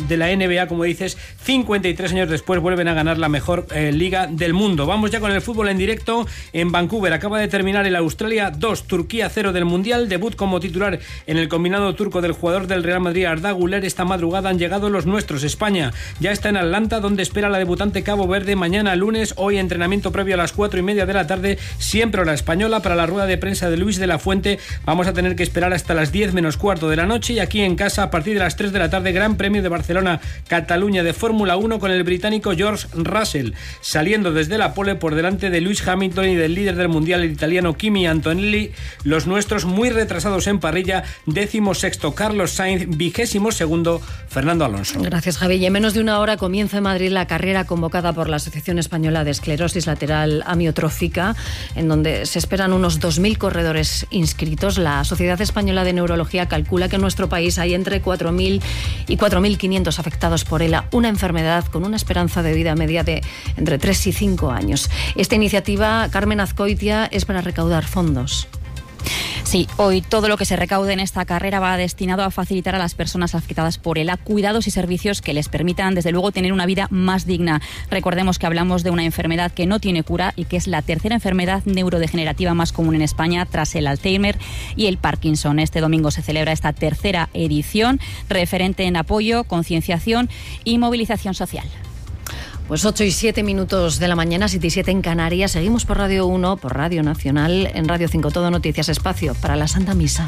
de la NBA, como dices, 53 años después vuelven a ganar la mejor liga del mundo. Vamos ya con el fútbol en directo en Vancouver. Acaba de terminar el Australia 2, Turquía 0 del Mundial. Debut como titular en el combinado turco del jugador del Real Madrid, Arda Güler. Esta madrugada han llegado los nuestros. España ya está en Atlanta, donde espera la debutante Cabo Verde mañana lunes. Hoy entrenamiento previo a las 4:30 de la tarde, siempre hora española. Para la rueda de prensa de Luis de la Fuente vamos a tener que esperar hasta las 10 menos cuarto de la noche. Y aquí en casa, a partir de las 3 de la tarde, Gran Premio de Barcelona, Cataluña de Fórmula 1 con el británico George Russell saliendo desde la pole por delante de Lewis Hamilton y del líder del mundial, el italiano Kimi Antonelli. Los nuestros muy retrasados en parrilla, 16º Carlos Sainz, 22º Fernando Alonso. Gracias, Javi. Y en menos de una hora comienza en Madrid la carrera convocada por la Asociación Española de Esclerosis Lateral Amiotrófica, en donde se esperan unos 2.000 corredores inscritos. La Sociedad Española de Neurología calcula que en nuestro país hay entre 4.000 y 4.500 afectados por ELA, una enfermedad con una esperanza de vida media de entre 3 y 5 años. Esta iniciativa, Carmen Azcoitia, es para recaudar fondos. Sí, hoy todo lo que se recaude en esta carrera va destinado a facilitar a las personas afectadas por ELA cuidados y servicios que les permitan, desde luego, tener una vida más digna. Recordemos que hablamos de una enfermedad que no tiene cura y que es la tercera enfermedad neurodegenerativa más común en España, tras el Alzheimer y el Parkinson. Este domingo se celebra esta tercera edición, referente en apoyo, concienciación y movilización social. Pues 8 y 7 minutos de la mañana, 7 y 7 en Canarias. Seguimos por Radio 1, por Radio Nacional, en Radio 5 Todo Noticias, espacio para la Santa Misa.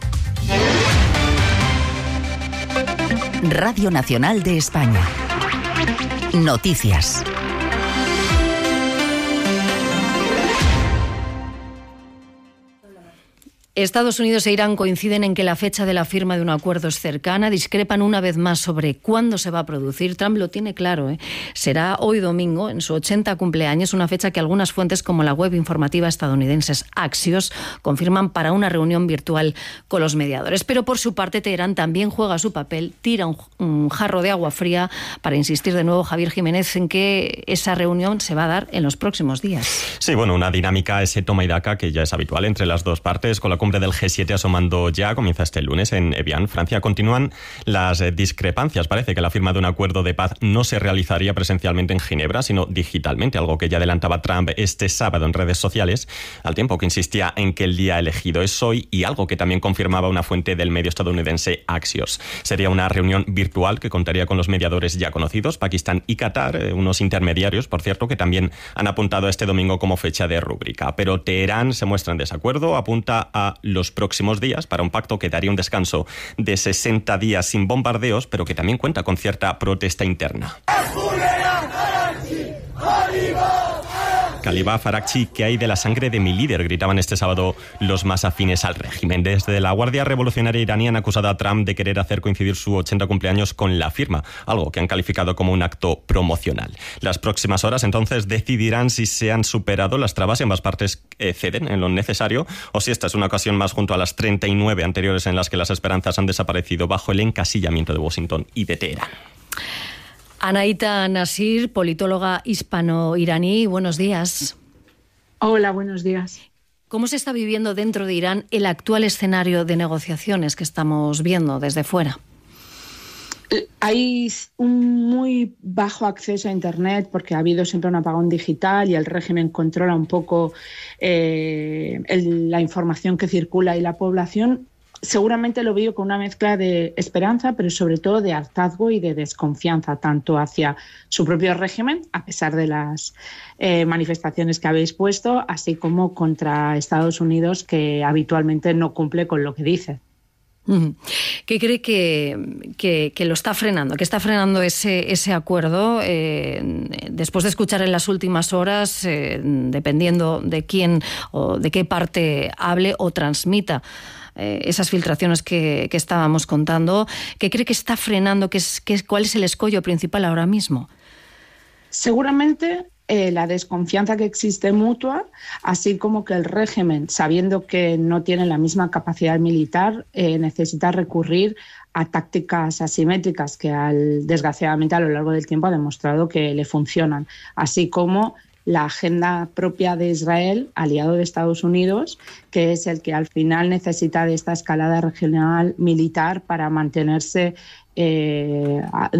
Radio Nacional de España. Noticias. Estados Unidos e Irán coinciden en que la fecha de la firma de un acuerdo es cercana. Discrepan una vez más sobre cuándo se va a producir. Trump lo tiene claro, ¿eh? Será hoy domingo, en su 80 cumpleaños, una fecha que algunas fuentes como la web informativa estadounidense Axios confirman para una reunión virtual con los mediadores. Pero por su parte, Teherán también juega su papel, tira un jarro de agua fría para insistir de nuevo, Javier Jiménez, en que esa reunión se va a dar en los próximos días. Sí, bueno, una dinámica, ese toma y daca que ya es habitual entre las dos partes, con la cumbre del G7 asomando ya, comienza este lunes en Evian, Francia. Continúan las discrepancias. Parece que la firma de un acuerdo de paz no se realizaría presencialmente en Ginebra, sino digitalmente, algo que ya adelantaba Trump este sábado en redes sociales, al tiempo que insistía en que el día elegido es hoy, y algo que también confirmaba una fuente del medio estadounidense Axios. Sería una reunión virtual que contaría con los mediadores ya conocidos, Pakistán y Qatar, unos intermediarios, por cierto, que también han apuntado a este domingo como fecha de rúbrica. Pero Teherán se muestra en desacuerdo, apunta a los próximos días para un pacto que daría un descanso de 60 días sin bombardeos, pero que también cuenta con cierta protesta interna. Calibá, Farakchi, ¿qué hay de la sangre de mi líder?, gritaban este sábado los más afines al régimen. Desde la Guardia Revolucionaria iraní han acusado a Trump de querer hacer coincidir su 80 cumpleaños con la firma, algo que han calificado como un acto promocional. Las próximas horas entonces decidirán si se han superado las trabas y ambas partes ceden en lo necesario, o si esta es una ocasión más junto a las 39 anteriores en las que las esperanzas han desaparecido bajo el encasillamiento de Washington y de Teherán. Anaíta Nasir, politóloga hispano-iraní, buenos días. Hola, buenos días. ¿Cómo se está viviendo dentro de Irán el actual escenario de negociaciones que estamos viendo desde fuera? Hay un muy bajo acceso a Internet porque ha habido siempre un apagón digital y el régimen controla un poco la información que circula y la población. Seguramente lo veo con una mezcla de esperanza, pero sobre todo de hartazgo y de desconfianza, tanto hacia su propio régimen, a pesar de las manifestaciones que habéis puesto, así como contra Estados Unidos, que habitualmente no cumple con lo que dice. ¿Qué cree que lo está frenando? ¿Qué está frenando ese acuerdo? Después de escuchar en las últimas horas, dependiendo de quién o de qué parte hable o transmita esas filtraciones que estábamos contando, ¿qué cree que está frenando? ¿Cuál es el escollo principal ahora mismo? Seguramente la desconfianza que existe mutua, así como que el régimen, sabiendo que no tiene la misma capacidad militar, necesita recurrir a tácticas asimétricas que desgraciadamente a lo largo del tiempo ha demostrado que le funcionan, así como la agenda propia de Israel, aliado de Estados Unidos, que es el que al final necesita de esta escalada regional militar para mantenerse de